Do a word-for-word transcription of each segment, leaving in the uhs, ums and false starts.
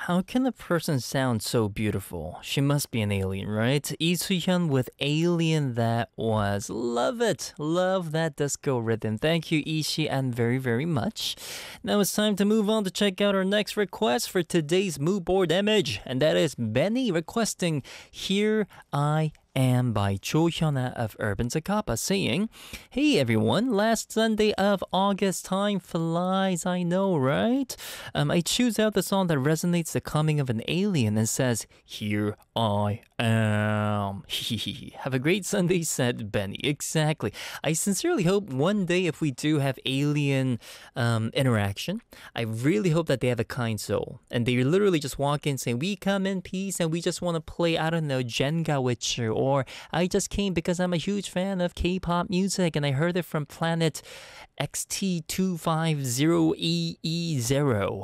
How can a person sound so beautiful? She must be an alien, right? Lee Soo-hyun with Alien That Was. Love it. Love that disco rhythm. Thank you, Ishi, and very, very much. Now it's time to move on to check out our next request for today's mood board image. And that is Benny requesting Here I Am by Cho Hyuna of Urban Zakapa saying, "Hey everyone, last Sunday of August, time flies, I know, right? Um, I choose out the song that resonates the coming of an alien and says, Here I am. Have a great Sunday," said Benny. Exactly. I sincerely hope one day if we do have alien um, interaction, I really hope that they have a kind soul. And they literally just walk in saying, we come in peace and we just want to play, I don't know, Jenga with you. Or I just came because I'm a huge fan of K-pop music and I heard it from planet X T two five zero E E zero.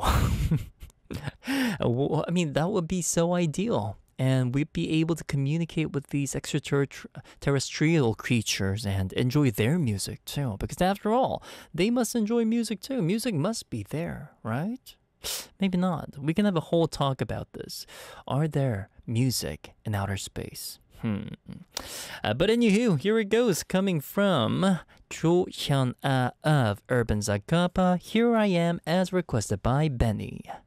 I mean, that would be so ideal. And we'd be able to communicate with these extraterrestrial creatures and enjoy their music too. Because after all, they must enjoy music too. Music must be there, right? Maybe not. We can have a whole talk about this. Are there music in outer space? Hmm. Uh, but anywho, here it goes, coming from Cho Hyun-ah of Urban Zakapa. Here I Am, as requested by Benny.